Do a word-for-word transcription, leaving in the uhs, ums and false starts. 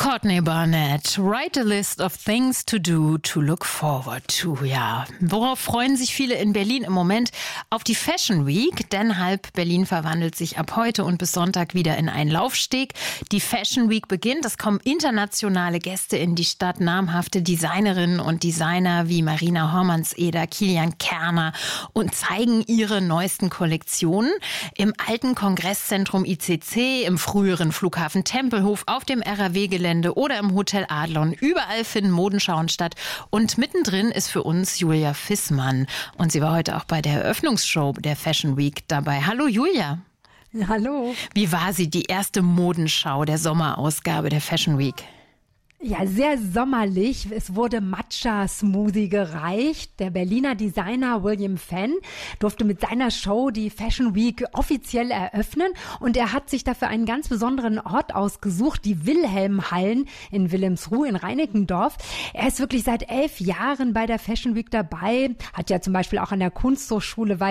Courtney Barnett, write a list of things to do to look forward to. Ja, worauf freuen sich viele in Berlin im Moment? Auf die Fashion Week, denn halb Berlin verwandelt sich ab heute und bis Sonntag wieder in einen Laufsteg. Die Fashion Week beginnt, es kommen internationale Gäste in die Stadt, namhafte Designerinnen und Designer wie Marina Hormanseder, Kilian Kerner und zeigen ihre neuesten Kollektionen im alten Kongresszentrum I C C, im früheren Flughafen Tempelhof, auf dem R A W-Gelände oder im Hotel Adlon. Überall finden Modenschauen statt. Und mittendrin ist für uns Julia Fissmann. Und sie war heute auch bei der Eröffnungsshow der Fashion Week dabei. Hallo Julia. Hallo. Wie war sie, die erste Modenschau der Sommerausgabe der Fashion Week? Ja, sehr sommerlich. Es wurde Matcha-Smoothie gereicht. Der Berliner Designer William Fenn durfte mit seiner Show die Fashion Week offiziell eröffnen. Und er hat sich dafür einen ganz besonderen Ort ausgesucht, die Wilhelmhallen in Wilhelmsruh in Reinickendorf. Er ist wirklich seit elf Jahren bei der Fashion Week dabei, hat ja zum Beispiel auch an der Kunsthochschule